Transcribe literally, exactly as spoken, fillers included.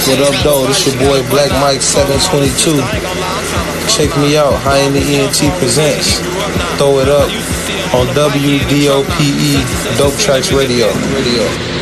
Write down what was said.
What up, though? This your boy Black Mike seven twenty-two. Check me out. High in the E N T presents. Throw it up on W D O P E Dope Tracks Radio. Radio.